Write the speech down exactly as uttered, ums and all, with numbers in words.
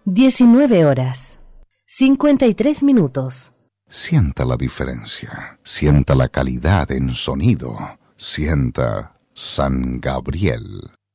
diecinueve horas, cincuenta y tres minutos. Sienta la diferencia, sienta la calidad en sonido, sienta San Gabriel.